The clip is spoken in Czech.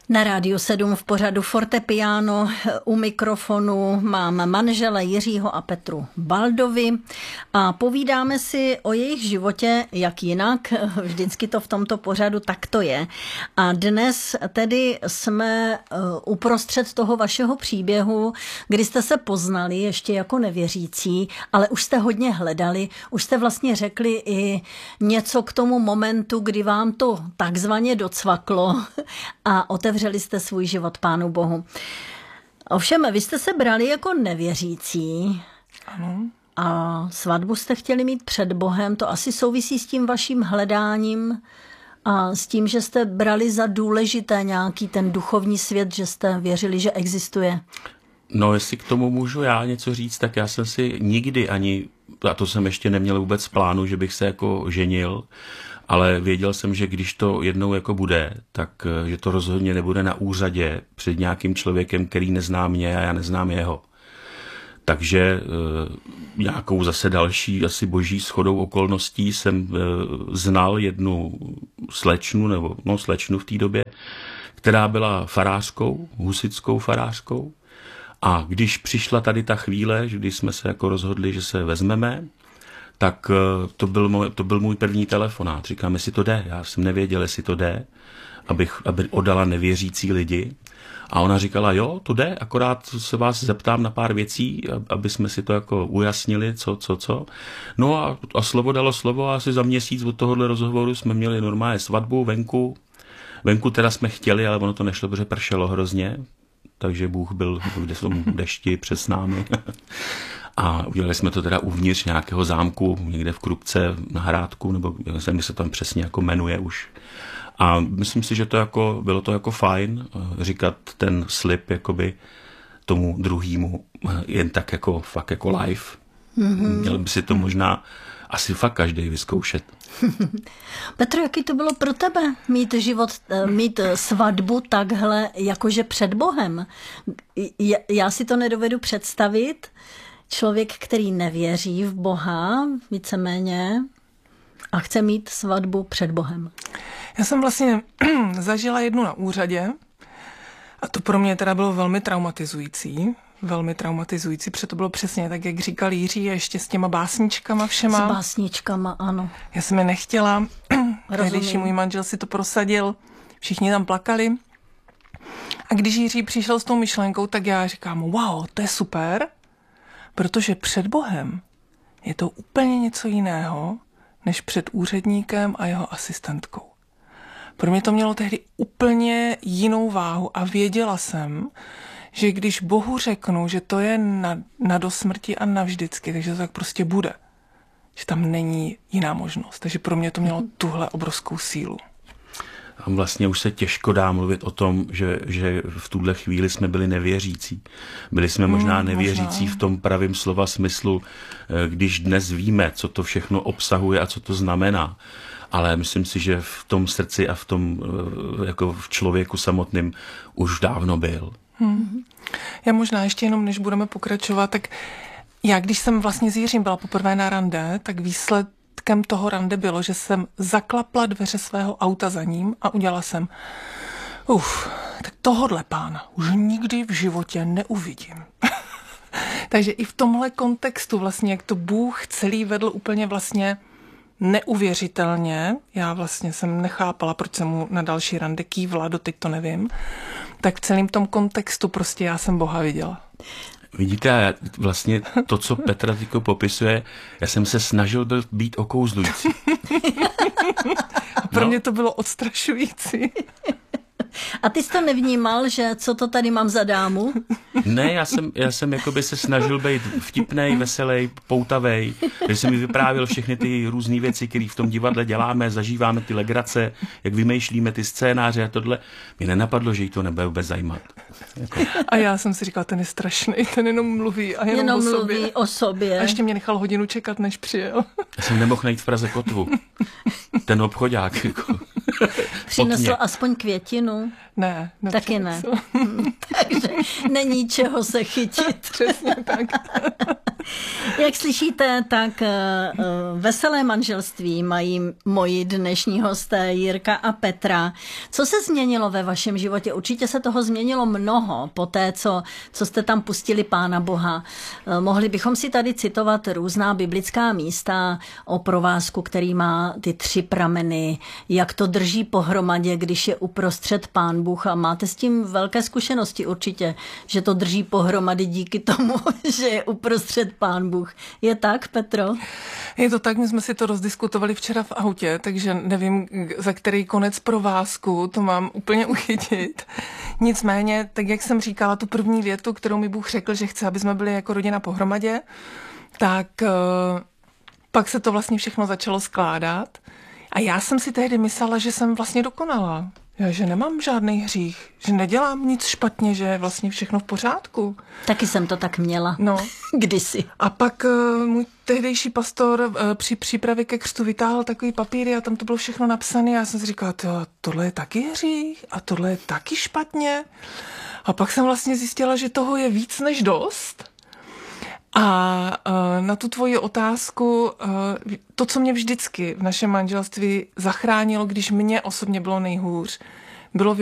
Na Rádiu 7 v pořadu Fortepiano u mikrofonu mám manžele Jiřího a Petru Baldovi a povídáme si o jejich životě, jak jinak, vždycky to v tomto pořadu takto je. A dnes tedy jsme uprostřed toho vašeho příběhu, kdy jste se poznali ještě jako nevěřící, ale už jste hodně hledali, už jste vlastně řekli i něco k tomu momentu, kdy vám to takzvaně docvaklo a otevřeli jste svůj život Pánu Bohu. Ovšem, vy jste se brali jako nevěřící. Ano. A svatbu jste chtěli mít před Bohem. To asi souvisí s tím vaším hledáním a s tím, že jste brali za důležité nějaký ten duchovní svět, že jste věřili, že existuje. No, jestli k tomu můžu já něco říct, tak já jsem si nikdy ani, a to jsem ještě neměl vůbec v plánu, že bych se jako ženil, ale věděl jsem, že když to jednou jako bude, tak že to rozhodně nebude na úřadě před nějakým člověkem, který nezná mě a já neznám jeho. Takže nějakou zase další asi boží shodou okolností jsem znal jednu slečnu v té době, která byla farářkou, husitskou farářkou. A když přišla tady ta chvíle, kdy jsme se jako rozhodli, že se vezmeme, tak to byl můj první telefonát. Říkám, jestli to jde. Já jsem nevěděl, jestli to jde, aby oddala nevěřící lidi. A ona říkala, jo, to jde, akorát se vás zeptám na pár věcí, aby jsme si to jako ujasnili, co. No a slovo dalo slovo a asi za měsíc od tohohle rozhovoru jsme měli normálně svatbu venku. Venku teda jsme chtěli, ale ono to nešlo, protože pršelo hrozně. Takže Bůh byl v dešti přes námi. A udělali jsme to teda uvnitř nějakého zámku, někde v Krupce na Hrádku, nebo jak se tam přesně jako jmenuje už. A myslím si, že bylo to jako fajn říkat ten slib jakoby tomu druhému jen tak jako fakt jako live. Mm-hmm. Měl by si to možná asi fakt každý vyzkoušet. Petro, jaký to bylo pro tebe mít svatbu takhle jakože před Bohem? Já si to nedovedu představit. Člověk, který nevěří v Boha, víceméně, a chce mít svatbu před Bohem. Já jsem vlastně zažila jednu na úřadě a to pro mě teda bylo velmi traumatizující, protože to bylo přesně tak, jak říkal Jiří, ještě s těma básničkama všema. S básničkama, ano. Já jsem je nechtěla, když můj manžel si to prosadil, všichni tam plakali. A když Jiří přišel s tou myšlenkou, tak já říkám, wow, to je super, protože před Bohem je to úplně něco jiného, než před úředníkem a jeho asistentkou. Pro mě to mělo tehdy úplně jinou váhu a věděla jsem, že když Bohu řeknu, že to je na dosmrti a navždycky, takže to tak prostě bude. Že tam není jiná možnost. Takže pro mě to mělo tuhle obrovskou sílu. A vlastně už se těžko dá mluvit o tom, že v tuhle chvíli jsme byli nevěřící. Byli jsme možná nevěřící v tom pravém slova smyslu, když dnes víme, co to všechno obsahuje a co to znamená. Ale myslím si, že v tom srdci a v tom jako v člověku samotným už dávno byl. Já možná ještě jenom, než budeme pokračovat, tak já, když jsem vlastně s Jiřím byla poprvé na rande, tak výsledkem toho rande bylo, že jsem zaklapla dveře svého auta za ním a udělala jsem tak tohodle pána už nikdy v životě neuvidím. Takže i v tomhle kontextu vlastně, jak to Bůh celý vedl úplně vlastně neuvěřitelně, já vlastně jsem nechápala, proč jsem mu na další rande kývla, doteď to nevím, tak v celém tom kontextu prostě já jsem Boha viděla. Vidíte, vlastně to, co Petra tyko popisuje, já jsem se snažil být okouzlující. A pro mě to bylo odstrašující. A ty jsi to nevnímal, že co to tady mám za dámu? Ne, já jsem jakoby se snažil být vtipnej, veselej, poutavej, že jsem mi vyprávěl všechny ty různé věci, které v tom divadle děláme, zažíváme ty legrace, jak vymýšlíme ty scénáře a tohle. Mě nenapadlo, že jí to nebude vůbec zajímat. Jako. A já jsem si říkala, ten je strašný, ten jenom mluví a jenom mluví o sobě. A ještě mě nechal hodinu čekat, než přijel. Já jsem nemohl najít v Praze kotvu. Ten obchodák. Jako. Přinesl aspoň květinu? Ne. Taky ne. Takže není čeho se chytit. Přesně tak. Jak slyšíte, tak veselé manželství mají moji dnešní hosté Jirka a Petra. Co se změnilo ve vašem životě? Určitě se toho změnilo mnoho po té, co jste tam pustili Pána Boha. Mohli bychom si tady citovat různá biblická místa o provázku, který má ty 3 prameny, jak to drží pohromadě, když je uprostřed Pán Bůh, a máte s tím velké zkušenosti určitě, že to drží pohromady díky tomu, že je uprostřed Pán Bůh. Je tak, Petro? Je to tak, my jsme si to rozdiskutovali včera v autě, takže nevím, za který konec provázku to mám úplně uchytit. Nicméně, tak jak jsem říkala, tu první větu, kterou mi Bůh řekl, že chce, aby jsme byli jako rodina pohromadě, tak pak se to vlastně všechno začalo skládat. A já jsem si tehdy myslela, že jsem vlastně dokonalá. Že nemám žádný hřích, že nedělám nic špatně, že je vlastně všechno v pořádku. Taky jsem to tak měla. No. Kdysi. A pak můj tehdejší pastor při přípravě ke křtu vytáhl takový papíry a tam to bylo všechno napsané. Já jsem si říkala, tohle je taky hřích a tohle je taky špatně. A pak jsem vlastně zjistila, že toho je víc než dost. A na tu tvoji otázku, to, co mě vždycky v našem manželství zachránilo, když mě osobně bylo nejhůř, bylo